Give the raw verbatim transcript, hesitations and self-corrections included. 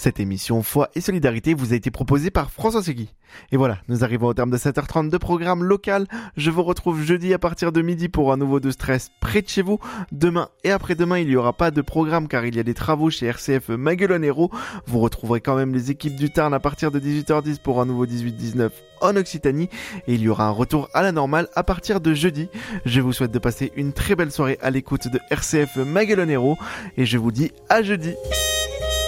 Cette émission Foi et Solidarité vous a été proposée par François Segui. Et voilà, nous arrivons au terme de sept heures trente de programme local. Je vous retrouve jeudi à partir de midi pour un nouveau de stress près de chez vous. Demain et après-demain, il n'y aura pas de programme car il y a des travaux chez R C F Maguelone-Hérault. Vous retrouverez quand même les équipes du Tarn à partir de dix-huit heures dix pour un nouveau dix-huit dix-neuf en Occitanie. Et il y aura un retour à la normale à partir de jeudi. Je vous souhaite de passer une très belle soirée à l'écoute de R C F Maguelone-Hérault et je vous dis à jeudi.